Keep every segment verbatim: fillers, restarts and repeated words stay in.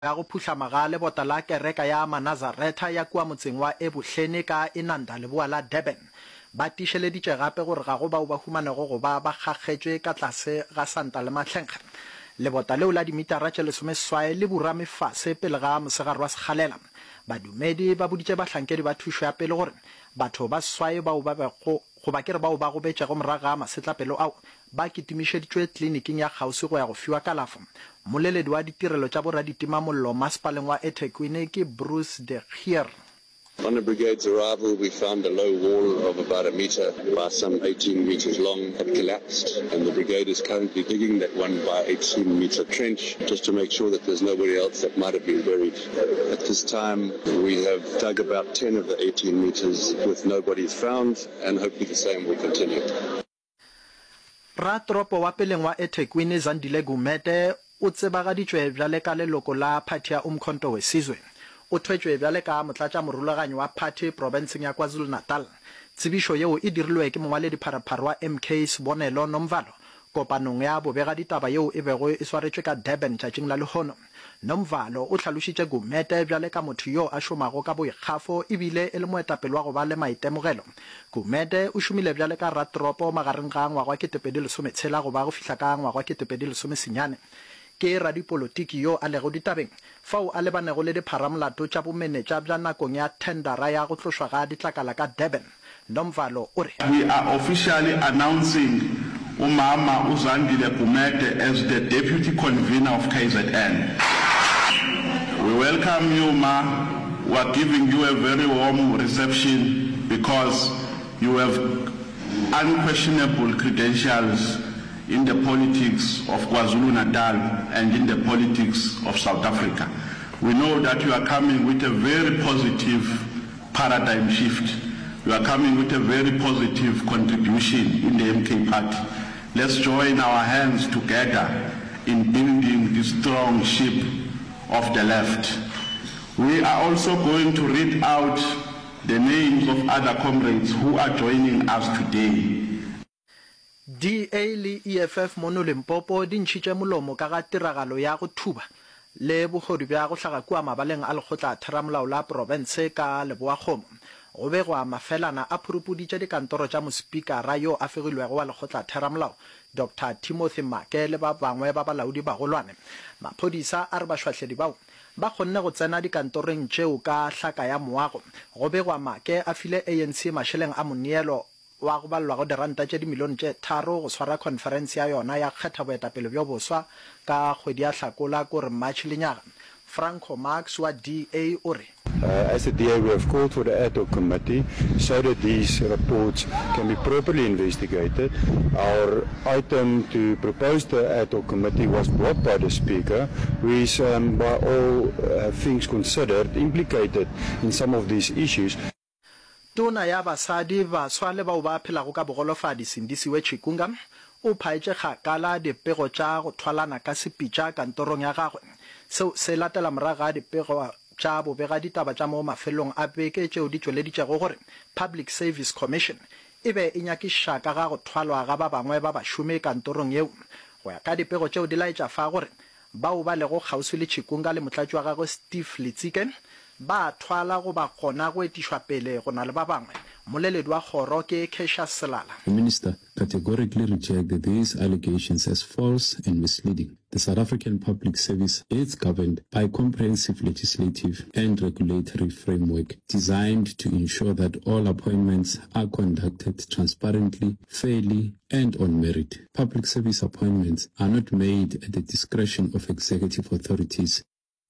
ya go phutla magale bota la kereka ya Manazaretha ya kwa motseng wa Ebuhlene ka Inanda leboa la Durban ba tisheleditše gape gore ga go ba ba humanego go ba ba gaggetšwe ka tlase ga santa le mahlenkga lebota leo la dimitara tše lesomeseswai le burame fase pele ga mosegare wa sekgalela badumedi ba boditše bahlankedi ba thušo ya pele gore batho ba seswai bao ba bego goba ke re bao ba go betšego moraga a masetlapelo ao ba kitimišeditšwe tleliniking ya kgauswi go ya go fiwa kalafo moleledi wa ditirelo tša boraditimamollo masepaleng wa eThekwini ke Bruce de Geer. On the brigade's arrival, we found a low wall of about a metre by some eighteen metres long had collapsed, and the brigade is currently digging that one by eighteen metre trench just to make sure that there's nobody else that might have been buried. At this time, we have dug about ten of the eighteen metres with nobody found, and hopefully the same will continue. Ratropo wa peleng wa eThekwini Zandile Gumede o tsebagaditšwe bjale ka leloko la phathi ya Umkhonto wesizwe o thwetšwe bjale ka motlatša morulaganyi wa phathi provinceng ya KwaZulu Natal. Tsebišo yeo e dirilwe ke mongwaledi pharaparo wa M K Sibonelo Nomvalo kopanong ya bobegaditaba yeo e bego e swaretšwe ka Durban tšatšing la lehono. Nomvalo o tlhalošitše Gumede bjale ka motho yo a šomago ka boikgafo ebile e le moetapele wa go ba le maitemogelo. Gumede o šomile bjale ka ratropo magareng ga ngwaga ke tepedi lesometshela go ba go fihla ka ngwaga ke tepedi lesomesenyane. Ke radipolotiki yo a lego ditabeng fao a lebanego le dipharamolato tša bomenetša bja nakong ya tendera ya go tlošwa ga ditlakala ka Durban. Nomvalo o re we are officially announcing umama uZandile Gumede as the deputy convener of K Z N. We welcome you, ma. We are giving you a very warm reception because you have unquestionable credentials in the politics of KwaZulu-Natal and in the politics of South Africa. We know that you are coming with a very positive paradigm shift. You are coming with a very positive contribution in the M K party. Let's join our hands together in building this strong ship of the left. We are also going to read out the names of other comrades who are joining us today. D A le E F F mono Limpopo di ntšhitše molomo ka ga tiragalo ya go thuba le bogodu bja go hlaga kua mabaleng a lekgotla theramolao la province ka leboakgomo go begwa mafelana a phurupuditše dikantoro tša mospikara yo a fegilwego wa lekgotla theramolao Doctor Timothy Make le ba bangwe ba balaodi bagolwane. Maphodisa a re bašwahledi bao ba kgonne go tsena dikantoreng tšeo ka hlaka ya moago go begwa Make a file A N C mašeleng a moneelo wa go balwa go diranta tše dimilione tše tharo go swara conference ya yona ya kgetha boetapele bjo boswa ka kgwedi ya Hlakola ko re March lenyaga. Franco Marx wa D A o re Uh, as the D A, we have called for the ad hoc committee so that these reports can be properly investigated. Our item to propose the ad hoc committee was brought by the Speaker, who is, um, by all uh, things considered, implicated in some of these issues. Tona ya basadi ba swale ba ba phelago ka bogolofadi Sindisiwe Chikunga o phaetše kgakala dipego tša go thwalana ka sepitša kantorong ya gagwe seo se latela moraga dipego tša bobegaditaba tša mo mafelong a beke tšeo di tšweleditšego gore Public Service Commission e be e nyakiša ka ga go thwalwa ga ba bangwe ba bašome kantorong yeo go ya ka dipego tšeo di laetša fa gore bao ba lego kgauswi le Chikunga le motlatši wa gagwe Steve Letsike ba thwala go ba gona go etišwa pele go na le ba bangwe. Moleledi wa kgoro ke Kesha Selala. The minister categorically rejected these allegations as false and misleading. The South African Public Service is governed by a comprehensive legislative and regulatory framework designed to ensure that all appointments are conducted transparently, fairly, and on merit. Public service appointments are not made at the discretion of executive authorities.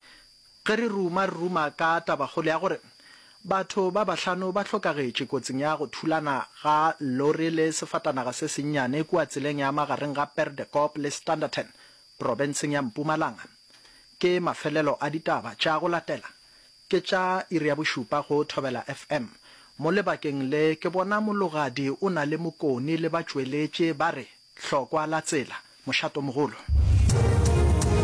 Kere ruma ruma ka tabagole ya gore batho ba bahlano ba hlokagetše kotsing ya go thulana ga lori le sefatanaga se sennyane kua tseleng ya magareng ga Perdekop le Standerton provinceng ya Mpumalanga. Ke mafelelo a ditaba tša go latela ke tša iri ya bošupa go Thobela F M mo lebakeng le ke bona mologadi o na le mokoni le ba tšweletše ba re hlokwa la tsela mošato mogolo.